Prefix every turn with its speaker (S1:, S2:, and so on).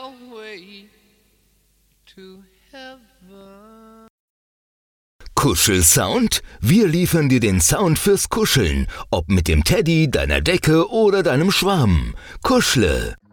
S1: your way to heaven.
S2: Kuschelsound? Wir liefern dir den Sound fürs Kuscheln, ob mit dem Teddy, deiner Decke oder deinem Schwarm. Kuschle.